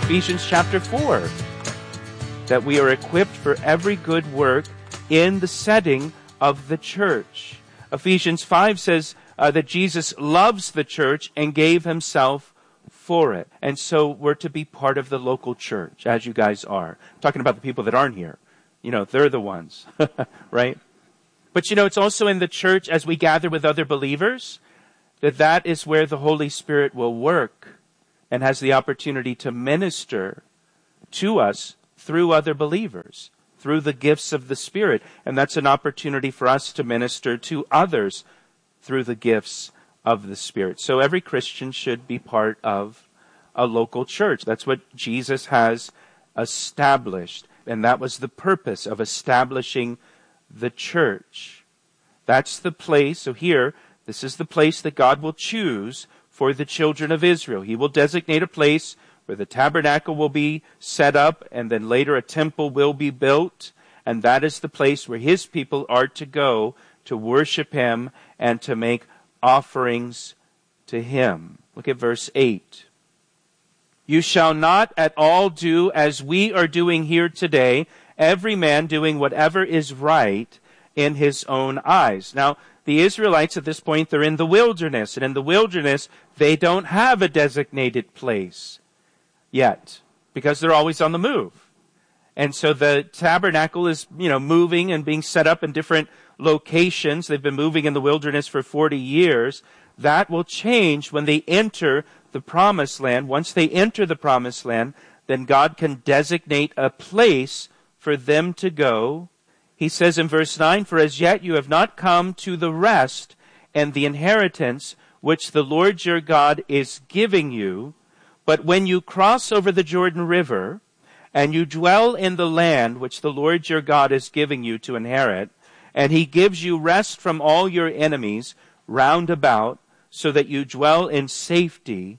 Ephesians chapter 4, that we are equipped for every good work in the setting of the church. Ephesians 5 says that Jesus loves the church and gave himself for it. And so we're to be part of the local church, as you guys are. I'm talking about the people that aren't here. They're the ones, right? But it's also in the church as we gather with other believers, that is where the Holy Spirit will work and has the opportunity to minister to us through other believers, through the gifts of the Spirit. And that's an opportunity for us to minister to others through the gifts of the Spirit. So every Christian should be part of a local church. That's what Jesus has established. And that was the purpose of establishing the church. That's the place. So here, this is the place that God will choose for the children of Israel. He will designate a place where the tabernacle will be set up, and then later a temple will be built. And that is the place where his people are to go to worship him and to make offerings to him. Look at verse 8. You shall not at all do as we are doing here today, every man doing whatever is right in his own eyes. Now, the Israelites at this point, they're in the wilderness. And in the wilderness, they don't have a designated place yet, because they're always on the move. And so the tabernacle is, moving and being set up in different locations. They've been moving in the wilderness for 40 years. That will change when they enter the promised land. Once they enter the promised land, then God can designate a place for them to go. He says in verse 9, for as yet you have not come to the rest and the inheritance which the Lord your God is giving you. But when you cross over the Jordan River, and you dwell in the land which the Lord your God is giving you to inherit, and he gives you rest from all your enemies round about, so that you dwell in safety,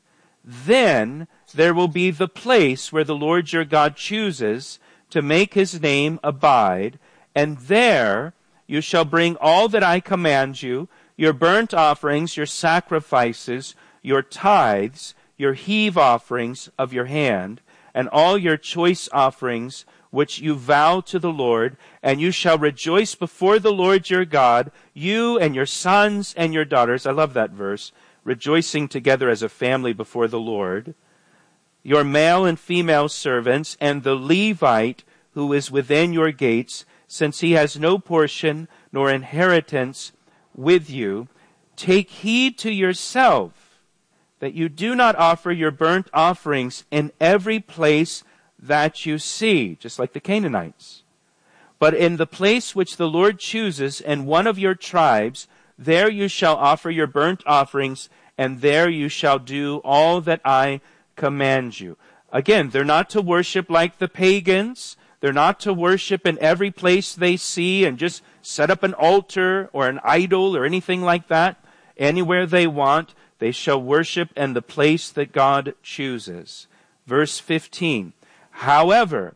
then there will be the place where the Lord your God chooses to make his name abide, and there you shall bring all that I command you, your burnt offerings, your sacrifices, your tithes, your heave offerings of your hand, and all your choice offerings which you vow to the Lord, and you shall rejoice before the Lord your God, you and your sons and your daughters. I love that verse. Rejoicing together as a family before the Lord. Your male and female servants, and the Levite who is within your gates, since he has no portion nor inheritance with you. Take heed to yourself that you do not offer your burnt offerings in every place that you see, just like the Canaanites. But in the place which the Lord chooses in one of your tribes, there you shall offer your burnt offerings, and there you shall do all that I command you. Again, they're not to worship like the pagans. They're not to worship in every place they see and just set up an altar or an idol or anything like that. Anywhere they want, they shall worship in the place that God chooses. Verse 15. However,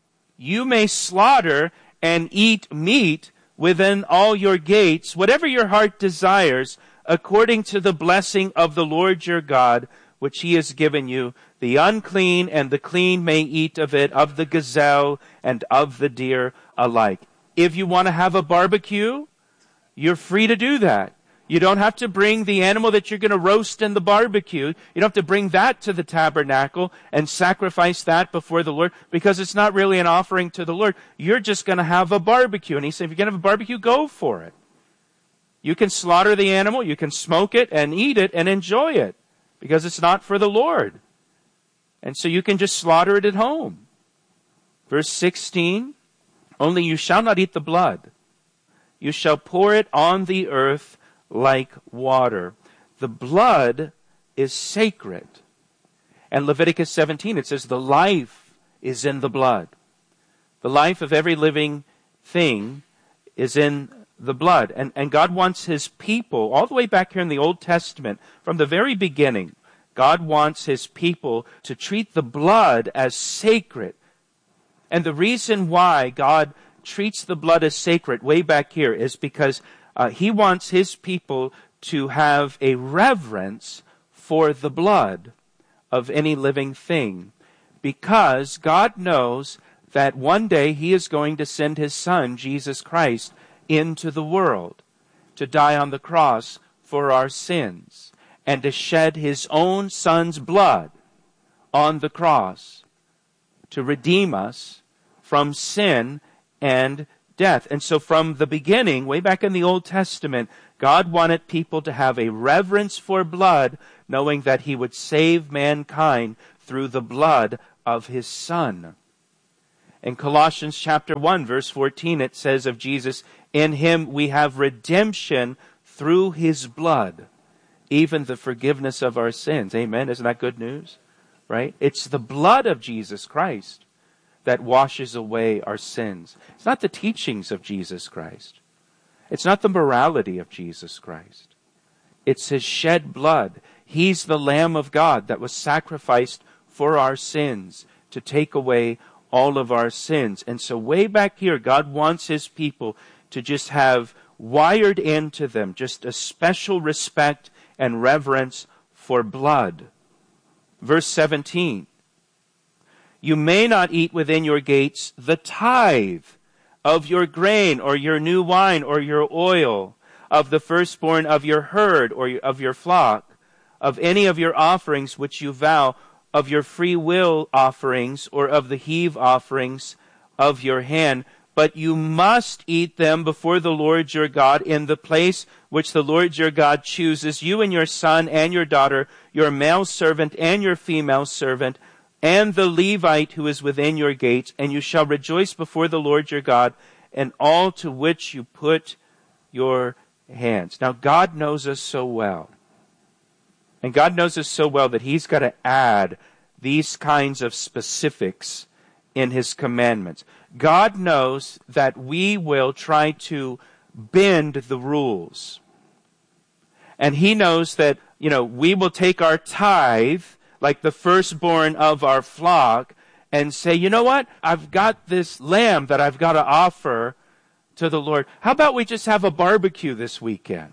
you may slaughter and eat meat within all your gates, whatever your heart desires, according to the blessing of the Lord your God, which he has given you. The unclean and the clean may eat of it, of the gazelle and of the deer alike. If you want to have a barbecue, you're free to do that. You don't have to bring the animal that you're going to roast in the barbecue. You don't have to bring that to the tabernacle and sacrifice that before the Lord, because it's not really an offering to the Lord. You're just going to have a barbecue. And he said, if you're going to have a barbecue, go for it. You can slaughter the animal, you can smoke it and eat it and enjoy it, because it's not for the Lord. And so you can just slaughter it at home. Verse 16, only you shall not eat the blood. You shall pour it on the earth like water. The blood is sacred. And Leviticus 17, it says the life is in the blood. The life of every living thing is in the blood. And God wants his people, all the way back here in the Old Testament, from the very beginning, God wants his people to treat the blood as sacred. And the reason why God treats the blood as sacred way back here is because he wants his people to have a reverence for the blood of any living thing. because God knows that one day he is going to send his Son, Jesus Christ, into the world to die on the cross for our sins and to shed his own Son's blood on the cross to redeem us from sin and death. And so from the beginning, way back in the Old Testament, God wanted people to have a reverence for blood, knowing that he would save mankind through the blood of his Son. In Colossians chapter 1, verse 14, it says of Jesus, "In him we have redemption through his blood, even the forgiveness of our sins." Amen? Isn't that good news? Right? It's the blood of Jesus Christ that washes away our sins. It's not the teachings of Jesus Christ. It's not the morality of Jesus Christ. It's his shed blood. He's the Lamb of God that was sacrificed for our sins to take away all of our sins. And so way back here, God wants his people to just have wired into them just a special respect and reverence for blood. Verse 17, "You may not eat within your gates the tithe of your grain or your new wine or your oil, of the firstborn of your herd or of your flock, of any of your offerings which you vow, of your free will offerings or of the heave offerings of your hand. But you must eat them before the Lord your God in the place which the Lord your God chooses, you and your son and your daughter, your male servant and your female servant, and the Levite who is within your gates, and you shall rejoice before the Lord your God and all to which you put your hands." Now God knows us so well. And God knows us so well that he's got to add these kinds of specifics in his commandments. God knows that we will try to bend the rules. And he knows that, we will take our tithe, like the firstborn of our flock, and say, you know what? I've got this lamb that I've got to offer to the Lord. How about we just have a barbecue this weekend?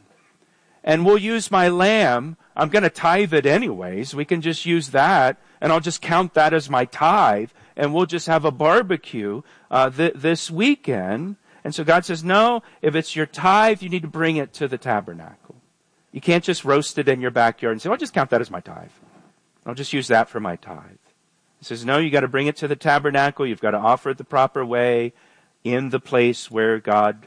And we'll use my lamb. I'm going to tithe it anyways. We can just use that, and I'll just count that as my tithe, and we'll just have a barbecue this weekend. And so God says, no, if it's your tithe, you need to bring it to the tabernacle. You can't just roast it in your backyard and say, I'll just count that as my tithe. I'll just use that for my tithe. He says, no, you got to bring it to the tabernacle. You've got to offer it the proper way in the place where God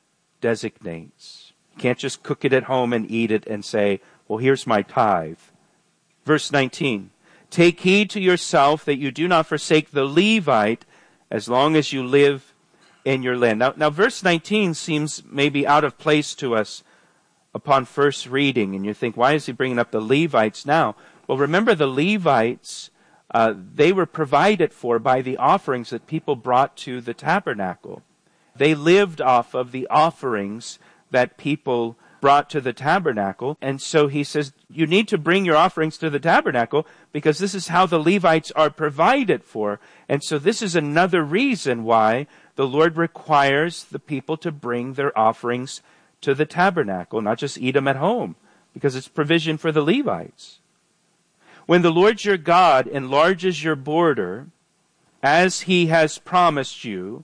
designates. You can't just cook it at home and eat it and say, well, here's my tithe. Verse 19, "Take heed to yourself that you do not forsake the Levite as long as you live in your land." Now verse 19 seems maybe out of place to us upon first reading. And you think, why is he bringing up the Levites now? Well, remember the Levites, they were provided for by the offerings that people brought to the tabernacle. They lived off of the offerings that people brought to the tabernacle. And so he says, you need to bring your offerings to the tabernacle because this is how the Levites are provided for. And so this is another reason why the Lord requires the people to bring their offerings to the tabernacle, not just eat them at home, because it's provision for the Levites. When the Lord your God enlarges your border, as he has promised you,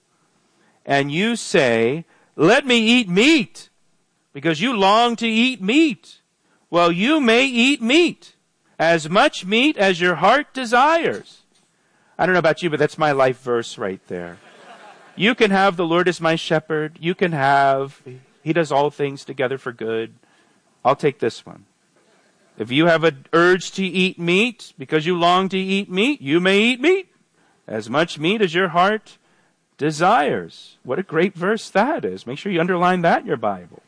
and you say, let me eat meat, because you long to eat meat. Well, you may eat meat, as much meat as your heart desires. I don't know about you, but that's my life verse right there. You can have the Lord is my shepherd. You can have, he does all things together for good. I'll take this one. If you have an urge to eat meat, because you long to eat meat, you may eat meat, as much meat as your heart desires. What a great verse that is. Make sure you underline that in your Bible.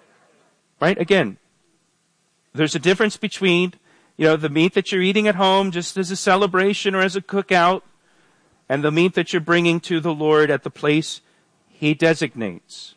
Right? Again, there's a difference between, the meat that you're eating at home just as a celebration or as a cookout, and the meat that you're bringing to the Lord at the place he designates.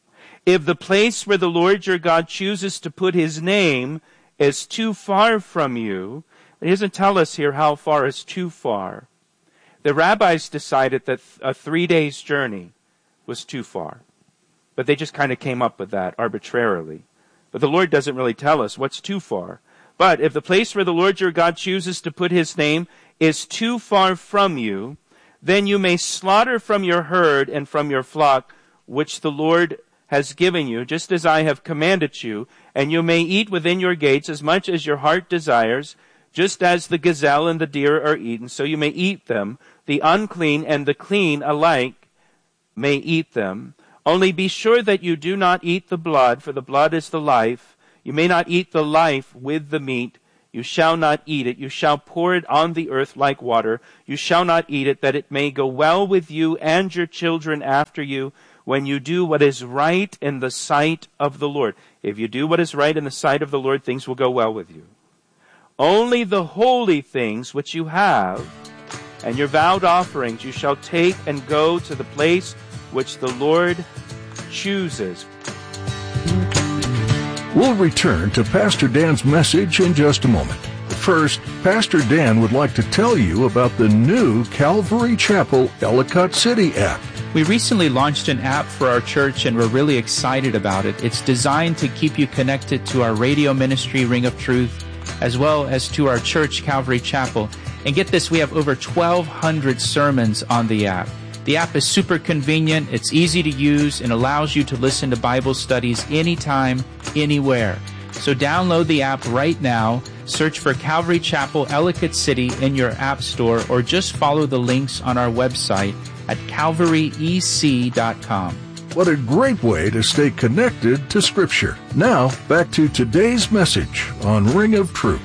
If the place where the Lord your God chooses to put his name is too far from you, he doesn't tell us here how far is too far. The rabbis decided that a 3 days journey was too far. But they just kind of came up with that arbitrarily. But the Lord doesn't really tell us what's too far. But if the place where the Lord your God chooses to put his name is too far from you, then you may slaughter from your herd and from your flock, which the Lord has given you, just as I have commanded you, and you may eat within your gates as much as your heart desires, just as the gazelle and the deer are eaten, so you may eat them. The unclean and the clean alike may eat them. Only be sure that you do not eat the blood, for the blood is the life. You may not eat the life with the meat. You shall not eat it. You shall pour it on the earth like water. You shall not eat it, that it may go well with you and your children after you, when you do what is right in the sight of the Lord. If you do what is right in the sight of the Lord, things will go well with you. Only the holy things which you have and your vowed offerings you shall take and go to the place which the Lord chooses. We'll return to Pastor Dan's message in just a moment. First, Pastor Dan would like to tell you about the new Calvary Chapel Ellicott City app. We recently launched an app for our church, and we're really excited about it. It's designed to keep you connected to our radio ministry, Ring of Truth, as well as to our church, Calvary Chapel. And get this, we have over 1,200 sermons on the app. The app is super convenient, it's easy to use, and allows you to listen to Bible studies anytime, anywhere. So download the app right now, search for Calvary Chapel Ellicott City in your app store, or just follow the links on our website at calvaryec.com. What a great way to stay connected to Scripture. Now, back to today's message on Ring of Truth.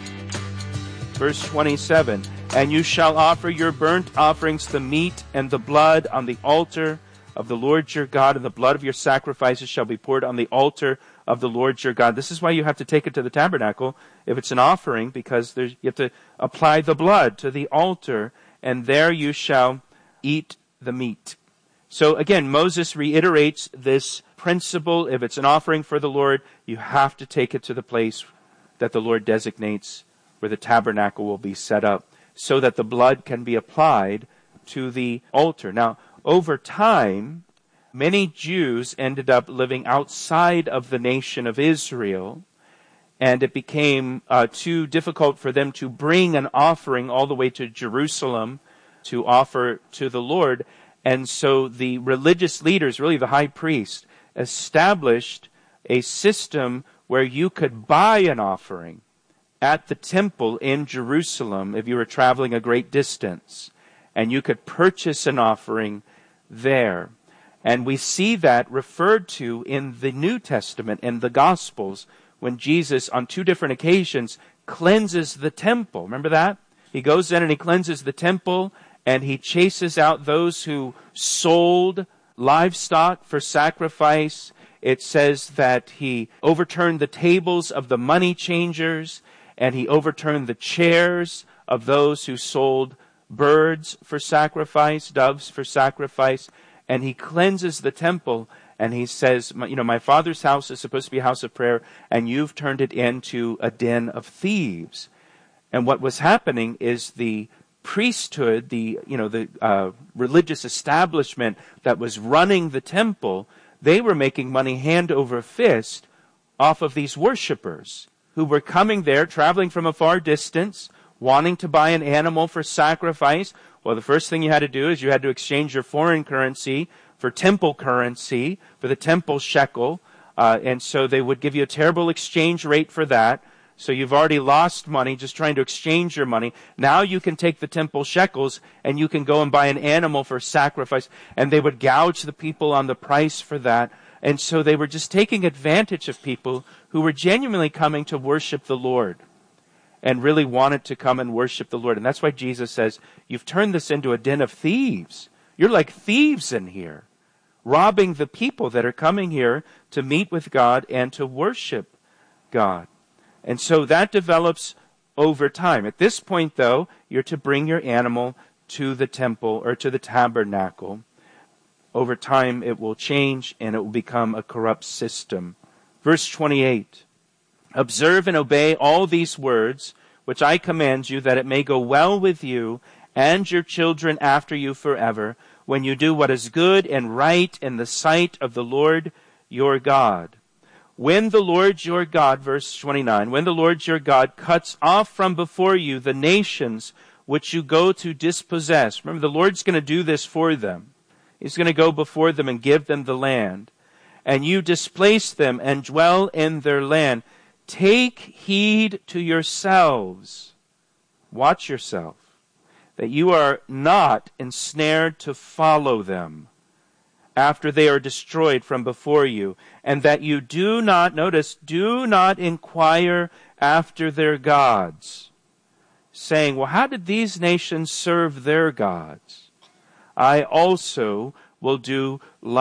Verse 27, and you shall offer your burnt offerings, the meat and the blood, on the altar of the Lord your God, and the blood of your sacrifices shall be poured on the altar of the Lord your God. This is why you have to take it to the tabernacle if it's an offering, because you have to apply the blood to the altar, and there you shall eat the meat. So again, Moses reiterates this principle. If it's an offering for the Lord, you have to take it to the place that the Lord designates where the tabernacle will be set up, so that the blood can be applied to the altar. Now, over time, many Jews ended up living outside of the nation of Israel, and it became too difficult for them to bring an offering all the way to Jerusalem to offer to the Lord. And so the religious leaders, really the high priest, established a system where you could buy an offering at the temple in Jerusalem if you were traveling a great distance, and you could purchase an offering there. And we see that referred to in the New Testament, in the Gospels, when Jesus, on 2 different occasions, cleanses the temple. Remember that? He goes in and he cleanses the temple, and he chases out those who sold livestock for sacrifice. It says that he overturned the tables of the money changers, and he overturned the chairs of those who sold birds for sacrifice, doves for sacrifice. And he cleanses the temple, and he says, my Father's house is supposed to be a house of prayer, and you've turned it into a den of thieves. And what was happening is the priesthood, the religious establishment that was running the temple, they were making money hand over fist off of these worshipers who were coming there, traveling from a far distance, wanting to buy an animal for sacrifice. Well, the first thing you had to do is you had to exchange your foreign currency for temple currency, for the temple shekel, and so they would give you a terrible exchange rate for that. So you've already lost money just trying to exchange your money. Now you can take the temple shekels and you can go and buy an animal for sacrifice. And they would gouge the people on the price for that. And so they were just taking advantage of people who were genuinely coming to worship the Lord and really wanted to come and worship the Lord. And that's why Jesus says, you've turned this into a den of thieves. You're like thieves in here, robbing the people that are coming here to meet with God and to worship God. And so that develops over time. At this point, though, you're to bring your animal to the temple or to the tabernacle. Over time, it will change and it will become a corrupt system. Verse 28, observe and obey all these words, which I command you, that it may go well with you and your children after you forever, when you do what is good and right in the sight of the Lord your God. When the Lord your God, verse 29, when the Lord your God cuts off from before you the nations which you go to dispossess. Remember, the Lord's going to do this for them. He's going to go before them and give them the land. And you displace them and dwell in their land. Take heed to yourselves. Watch yourself, that you are not ensnared to follow them after they are destroyed from before you, and that you do not, notice, do not inquire after their gods, saying, well, how did these nations serve their gods? I also will do